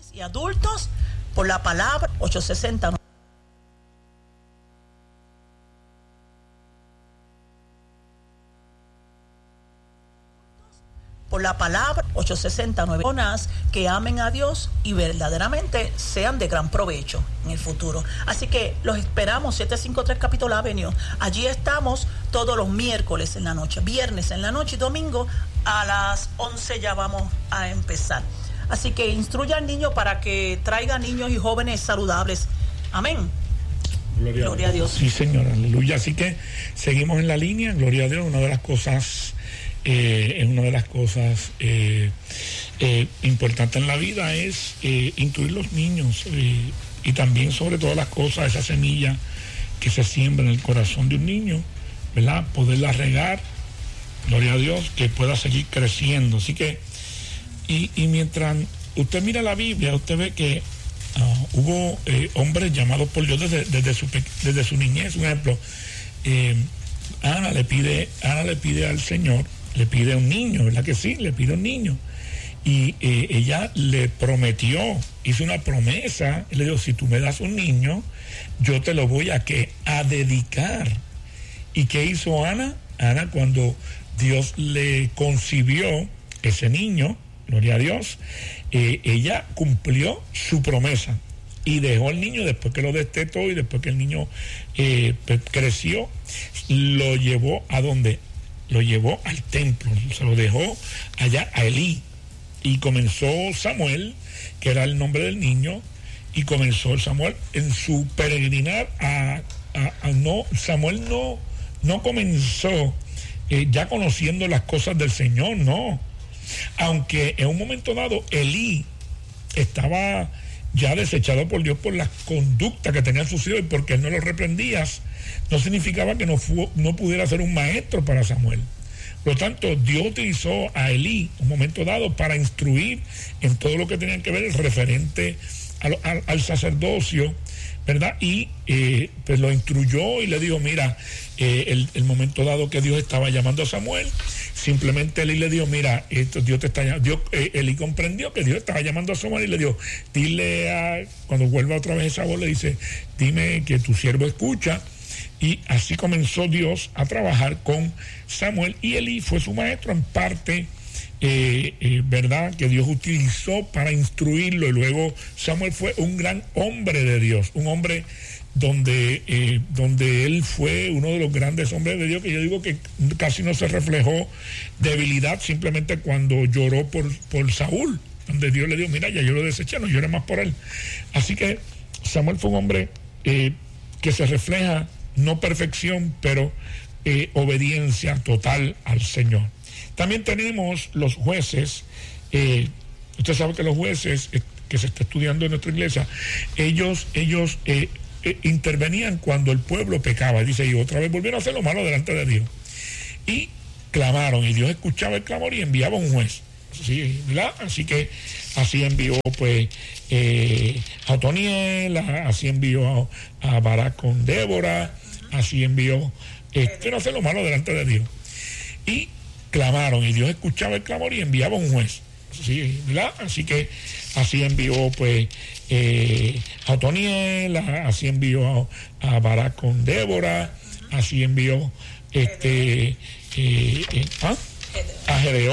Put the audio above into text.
Y adultos por la palabra 860. Por la palabra 869 personas que amen a Dios y verdaderamente sean de gran provecho en el futuro. Así que los esperamos 753 Capitol Avenue. Allí estamos todos los miércoles en la noche, viernes en la noche y domingo a las 11 ya vamos a empezar. Así que instruya al niño para que traiga niños y jóvenes saludables. Amén. Gloria a Dios. Sí, Señor, aleluya. Así que seguimos en la línea. Gloria a Dios. Una de las cosas importantes en la vida es instruir los niños y también, sobre todas las cosas, esa semilla que se siembra en el corazón de un niño, ¿verdad? Poderla regar, gloria a Dios, que pueda seguir creciendo. Así que y mientras usted mira la Biblia, usted ve que hubo hombres llamados por Dios desde su niñez. Un ejemplo, Ana le pide al Señor, le pide a un niño, ¿verdad que sí? Le pide a un niño. Y ella le prometió, hizo una promesa, y le dijo, si tú me das un niño, yo te lo voy a dedicar. ¿Y qué hizo Ana? Ana, cuando Dios le concibió ese niño, gloria a Dios, ella cumplió su promesa y dejó al niño después que lo destetó y después que el niño creció, lo llevó ¿a dónde? Lo llevó al templo, se lo dejó allá a Elí y comenzó Samuel, que era el nombre del niño, y comenzó Samuel en su peregrinar Samuel no comenzó ya conociendo las cosas del Señor, no. Aunque en un momento dado Elí estaba ya desechado por Dios por la conducta que tenían sus hijos y porque él no los reprendía, no significaba que no pudiera ser un maestro para Samuel. Por lo tanto, Dios utilizó a Elí un momento dado para instruir en todo lo que tenía que ver el referente al sacerdocio, ¿verdad? Y pues lo instruyó y le dijo, mira, el momento dado que Dios estaba llamando a Samuel, simplemente Elí le dijo, mira, Dios te está llamando. Elí comprendió que Dios estaba llamando a Samuel y le dijo, cuando vuelva otra vez esa voz, le dice, dime que tu siervo escucha. Y así comenzó Dios a trabajar con Samuel y Elí fue su maestro en parte, ¿verdad? Que Dios utilizó para instruirlo y luego Samuel fue un gran hombre de Dios, un hombre donde él fue uno de los grandes hombres de Dios, que yo digo que casi no se reflejó debilidad simplemente cuando lloró por Saúl, donde Dios le dijo, mira, ya yo lo deseché, no lloré más por él. Así que Samuel fue un hombre que se refleja no perfección, pero obediencia total al Señor. También tenemos los jueces. Usted sabe que los jueces que se está estudiando en nuestra iglesia, ellos intervenían cuando el pueblo pecaba. Dice, y otra vez volvieron a hacer lo malo delante de Dios. Y clamaron, y Dios escuchaba el clamor y enviaba un juez. Sí, ¿verdad? Así que así envió pues a Otoniel, así envió a Barak con Débora, así envió no hacer lo malo delante de Dios. Y clamaron, y Dios escuchaba el clamor y enviaba un juez. Sí, ¿verdad? Así que así envió pues a Otoniel, así envió a Barak con Débora, así envió a Gedeón.